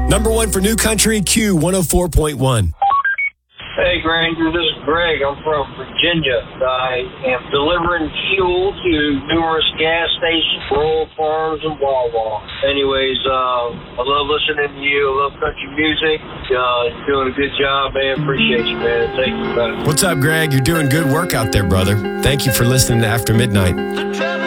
Number one for New Country, Q 104.1. Hey, Granger, this is Greg. I'm from Virginia. I am delivering fuel to numerous gas stations, rural farms, and Wawa. Anyways, I love listening to you. I love country music. You're doing a good job, man. Appreciate you, man. Thank you, brother. What's up, Greg? You're doing good work out there, brother. Thank you for listening to After Midnight.